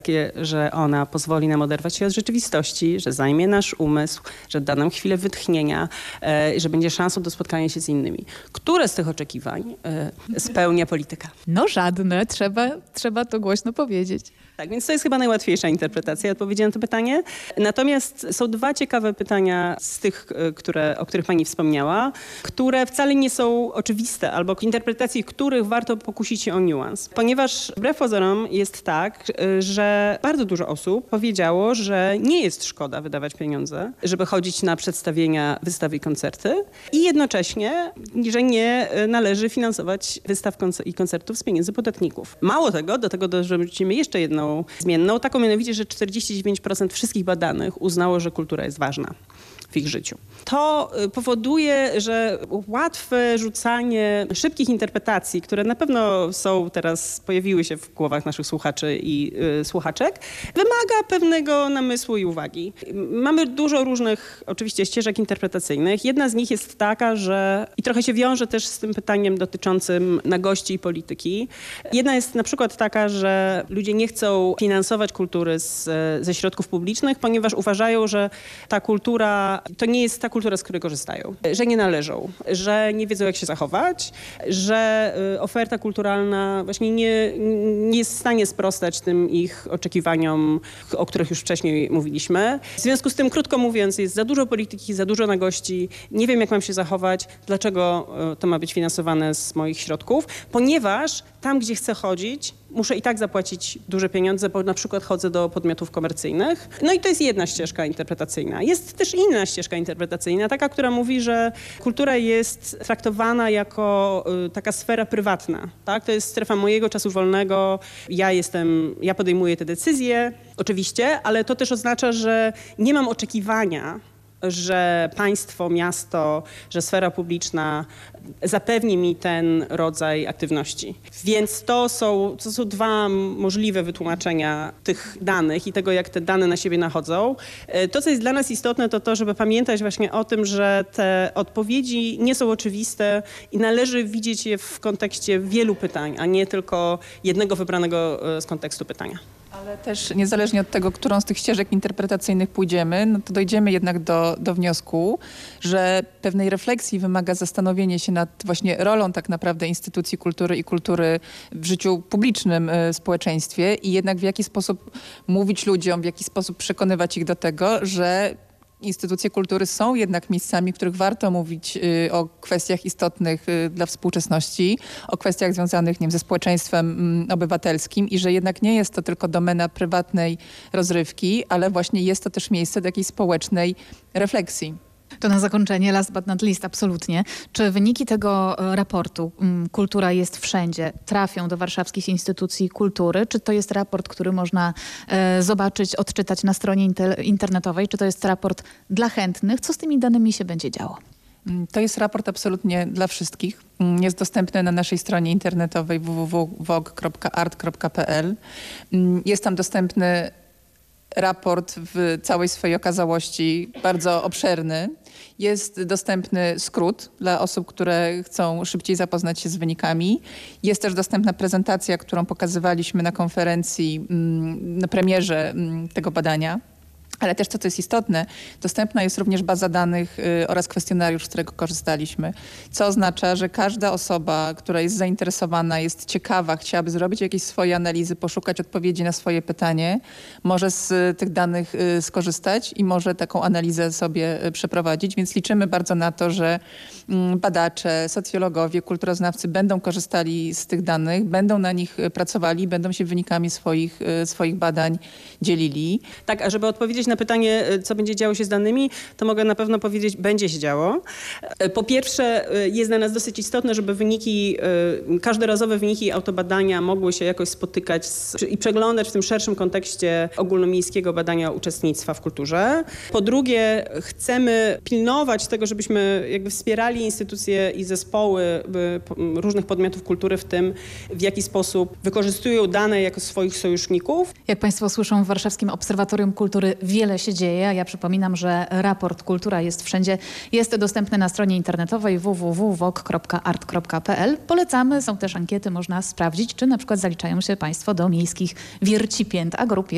że ona pozwoli nam oderwać się od rzeczywistości, że zajmie nasz umysł, że da nam chwilę wytchnienia, że będzie szansą do spotkania się z innymi. Które z tych oczekiwań spełnia polityka? No żadne, trzeba to głośno powiedzieć. Tak, więc to jest chyba najłatwiejsza interpretacja odpowiedzi na to pytanie. Natomiast są dwa ciekawe pytania z tych, o których pani wspomniała, które wcale nie są oczywiste, albo interpretacji których warto pokusić się o niuans. Ponieważ wbrew pozorom jest tak, że bardzo dużo osób powiedziało, że nie jest szkoda wydawać pieniądze, żeby chodzić na przedstawienia, wystawy i koncerty i jednocześnie, że nie należy finansować wystaw i koncertów z pieniędzy podatników. Mało tego, do tego dorzucimy jeszcze jedną zmienną, taką mianowicie, że 49% wszystkich badanych uznało, że kultura jest ważna w ich życiu. To powoduje, że łatwe rzucanie szybkich interpretacji, które na pewno pojawiły się w głowach naszych słuchaczy i słuchaczek, wymaga pewnego namysłu i uwagi. Mamy dużo różnych oczywiście ścieżek interpretacyjnych. Jedna z nich jest taka, i trochę się wiąże też z tym pytaniem dotyczącym nagości i polityki. Jedna jest na przykład taka, że ludzie nie chcą finansować kultury ze środków publicznych, ponieważ uważają, że ta kultura to nie jest ta kultura, z której korzystają, że nie należą, że nie wiedzą, jak się zachować, że oferta kulturalna właśnie nie jest w stanie sprostać tym ich oczekiwaniom, o których już wcześniej mówiliśmy. W związku z tym, krótko mówiąc, jest za dużo polityki, za dużo nagości, nie wiem, jak mam się zachować, dlaczego to ma być finansowane z moich środków, ponieważ tam, gdzie chcę chodzić, muszę i tak zapłacić duże pieniądze, bo na przykład chodzę do podmiotów komercyjnych. No i to jest jedna ścieżka interpretacyjna. Jest też inna ścieżka interpretacyjna, taka, która mówi, że kultura jest traktowana jako taka sfera prywatna. Tak? To jest strefa mojego czasu wolnego. Ja podejmuję te decyzje, oczywiście, ale to też oznacza, że nie mam oczekiwania, że państwo, miasto, że sfera publiczna zapewni mi ten rodzaj aktywności. Więc to są dwa możliwe wytłumaczenia tych danych i tego, jak te dane na siebie nachodzą. To, co jest dla nas istotne, to to, żeby pamiętać właśnie o tym, że te odpowiedzi nie są oczywiste i należy widzieć je w kontekście wielu pytań, a nie tylko jednego wybranego z kontekstu pytania. Ale też niezależnie od tego, którą z tych ścieżek interpretacyjnych pójdziemy, no to dojdziemy jednak do wniosku, że pewnej refleksji wymaga zastanowienie się nad właśnie rolą tak naprawdę instytucji kultury i kultury w życiu publicznym, społeczeństwie i jednak w jaki sposób mówić ludziom, w jaki sposób przekonywać ich do tego, że instytucje kultury są jednak miejscami, w których warto mówić o kwestiach istotnych dla współczesności, o kwestiach związanych, nie wiem, ze społeczeństwem obywatelskim i że jednak nie jest to tylko domena prywatnej rozrywki, ale właśnie jest to też miejsce do jakiejś społecznej refleksji. To na zakończenie, last but not least, absolutnie. Czy wyniki tego raportu Kultura jest wszędzie trafią do warszawskich instytucji kultury? Czy to jest raport, który można zobaczyć, odczytać na stronie internetowej? Czy to jest raport dla chętnych? Co z tymi danymi się będzie działo? To jest raport absolutnie dla wszystkich. Jest dostępny na naszej stronie internetowej www.vogue.art.pl. Jest tam dostępny raport w całej swojej okazałości, bardzo obszerny. Jest dostępny skrót dla osób, które chcą szybciej zapoznać się z wynikami. Jest też dostępna prezentacja, którą pokazywaliśmy na konferencji, na premierze tego badania. Ale też, co jest istotne, dostępna jest również baza danych oraz kwestionariusz, z którego korzystaliśmy. Co oznacza, że każda osoba, która jest zainteresowana, jest ciekawa, chciałaby zrobić jakieś swoje analizy, poszukać odpowiedzi na swoje pytanie, może z tych danych skorzystać i może taką analizę sobie przeprowadzić. Więc liczymy bardzo na to, że badacze, socjologowie, kulturoznawcy będą korzystali z tych danych, będą na nich pracowali, będą się wynikami swoich badań dzielili. Tak, a żeby odpowiedzieć na pytanie, co będzie działo się z danymi, to mogę na pewno powiedzieć, będzie się działo. Po pierwsze, jest dla nas dosyć istotne, żeby każdorazowe wyniki autobadania mogły się jakoś spotykać i przeglądać w tym szerszym kontekście ogólnomiejskiego badania uczestnictwa w kulturze. Po drugie, chcemy pilnować tego, żebyśmy jakby wspierali instytucje i zespoły różnych podmiotów kultury w tym, w jaki sposób wykorzystują dane jako swoich sojuszników. Jak Państwo słyszą, w Warszawskim Obserwatorium Kultury wiele się dzieje. Ja przypominam, że raport Kultura jest wszędzie. Jest dostępny na stronie internetowej www.vogue.art.pl. Polecamy, są też ankiety, można sprawdzić, czy na przykład zaliczają się Państwo do miejskich wiercipięt, a grup jest